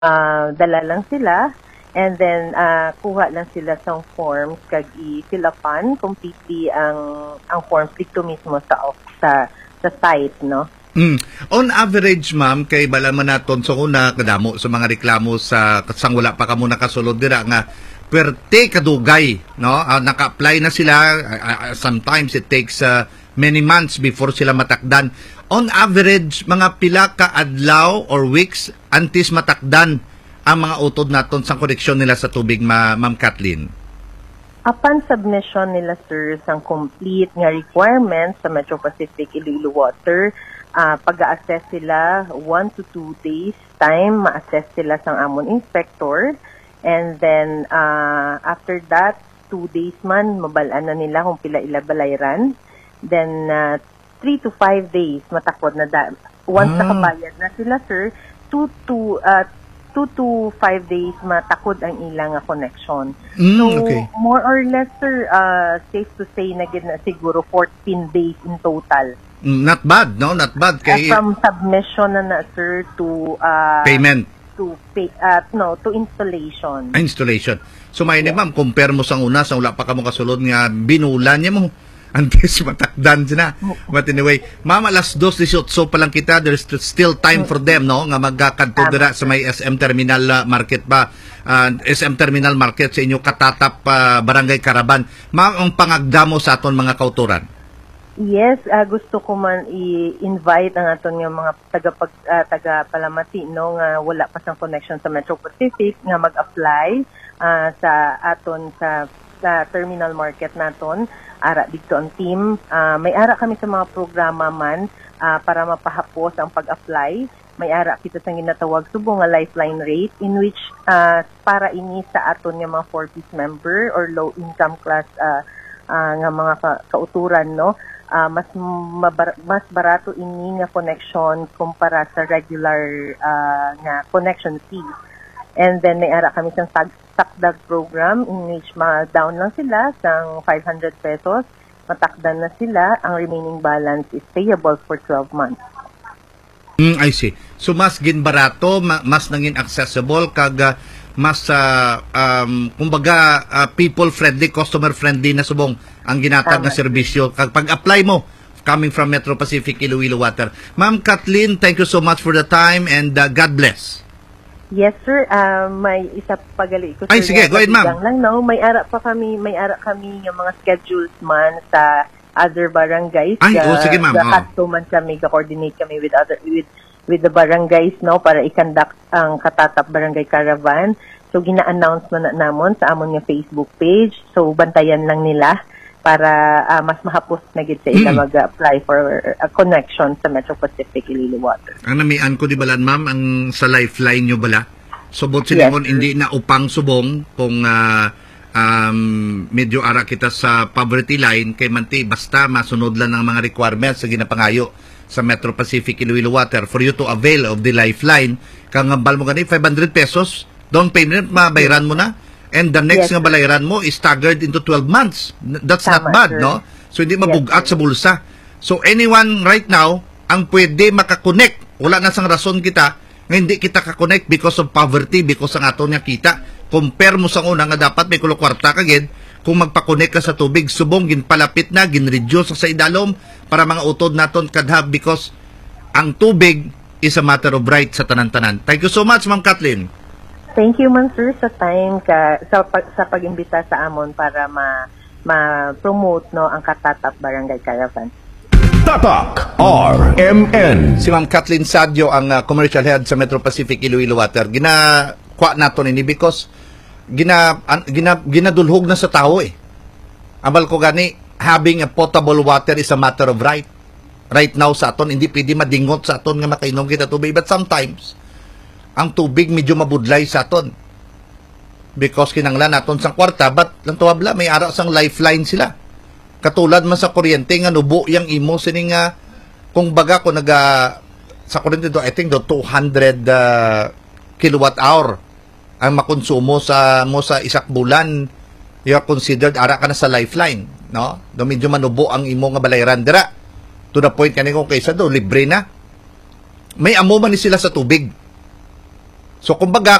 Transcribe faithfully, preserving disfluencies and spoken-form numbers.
uh, dala lang sila and then uh, kuha lang sila sa forms kag i-fill upan completely ang ang forms dito mismo sa sa sa site, no. Mm. On average, ma'am, kay bala man naton so una kadamo sa mga reklamo sa sang wala pa kamo nakasulod dira nga pwerte kadugay, no? Uh, naka-apply na sila, uh, sometimes it takes uh, many months before sila matakdan. On average, mga pila ka adlaw or weeks antes matakdan ang mga utod naton sa koneksyon nila sa tubig, ma Ma'am Kathleen. Upon submission nila, sir, sang complete nga requirements sa Metro Pacific Iloilo Water, uh, pag-a-assess sila one to two days time, ma-assess sila sang amon inspector, and then uh, after that, two days man, mabalaan na nila kung pila ila balayran. Then uh, three to five days, matakod na da. Once ah. nakabayad na sila, sir, two to uh, two to five days matakod ang ilang connection. Mm, so, okay. more or less, sir, uh, safe to say na gina siguro fourteen days in total. Not bad, no? Not bad. Kay... Uh, from submission na na, sir, to... Uh, payment. To pay, uh, no, to installation. Ah, installation. So, may yeah. ma'am, compare mo sa una, sa wala pa ka mo kasulod nga, binulan niya mo. Antes matakdan sila. But anyway, ma'am, alas dos eighteen pa lang kita, there's still time for them, no? Nga magkakadto dira sa may S M Terminal uh, Market ba? Uh, S M Terminal Market sa inyo katatap uh, Barangay Caravan. Ma'am, ang pangagdamo sa aton mga kauturan. Yes, uh, gusto ko man i-invite ang aton nga mga taga pag, uh, taga Palamati, no, nga wala pa sang connection sa Metro Pacific nga mag-apply uh, sa aton sa, sa terminal market naton. Ara dito ang team. Uh, may ara kami sa mga programa man uh, para mapahapos ang pag-apply. May ara kita sa ginatawag subong nga lifeline rate in which uh, para ini sa aton nga mga four-piece member or low income class uh, uh, nga mga ka kauturan, no. Uh, mas mabar mas barato ini nga connection kumpara sa regular uh, nga connection fee. And then may ara kami sa takdag program in which ma-down lang sila sang five hundred pesos, matakdan na sila, ang remaining balance is payable for twelve months. Mm, I see. So mas ginbarato, ma mas nangin accessible kag uh, mas uh, um, kumbaga uh, people friendly, customer friendly na subong ang ginatag na serbisyo kag pag-apply mo coming from Metro Pacific Iloilo Water. Ma'am Kathleen, thank you so much for the time and uh, God bless. Yes, sir. Uh, may isa pagali ko. Ay, sige, go ahead, ma'am. Lang, no? May ara pa kami, may ara kami yung mga schedules man sa other barangays. Ay, oh, sige, ma'am. Gahato man kami, ka-coordinate kami with other, with, with the barangays, no? Para i-conduct ang Katatap Barangay Caravan. So, gina-announce na namon sa amon nga Facebook page. So, bantayan lang nila para uh, mas mahapos na gid sa ila mm. mag-apply for a connection sa Metro Pacific Iloilo Water. Ang namian ko di balan, ma'am, ang sa lifeline nyo bala? Subot sila yes, hindi na upang subong kung uh, um, medyo ara kita sa poverty line kay manti basta masunod lang ang mga requirements sa ginapangayo sa Metro Pacific Iloilo Water for you to avail of the lifeline. Kang ngambal mo gani five hundred pesos down payment, mabayran mo na. And the next yes, nga balayaran mo is staggered into twelve months. That's Tama, not bad, sir. No? So, hindi mabugat yes, sa bulsa. So, anyone right now, ang pwede makakonect, wala na sang rason kita, nga hindi kita kakonect because of poverty, because ang ato niya kita. Compare mo sa una nga dapat may kulokwarta kagid, kung magpakonect ka sa tubig, subong, ginpalapit na, ginreduce sa idalom, para mga utod naton kadhab because ang tubig is a matter of right sa tanan-tanan. Thank you so much, Ma'am Kathleen. Thank you man, sir, sa time ka sa pag, sa pag-imbita sa amon para ma ma-promote no ang Katatap Barangay Caravan. Tatak R M N. Si Ma'am Kathleen Sadio ang uh, commercial head sa Metro Pacific Iloilo Water. Gina-kwa nato ini because gina, an, gina ginadulhog na sa tao eh. Ambal ko gani, having a potable water is a matter of right. Right now sa aton hindi pwede madingot sa aton nga makainom kita tubig, but sometimes ang tubig medyo mabudlay sa aton because kinanglan naton sang kwarta, but lang tuwabla may ara sang lifeline sila katulad man sa kuryente nga nubo yang imo sini nga kung baga ko naga sa kuryente do I think do two hundred uh, kilowatt hour ang makonsumo sa mo sa isak bulan, you are considered ara ka na sa lifeline, no? Do medyo manubo ang imo nga balayran dira to the point kani kung kaysa do libre na may amo man ni sila sa tubig. So kumbaga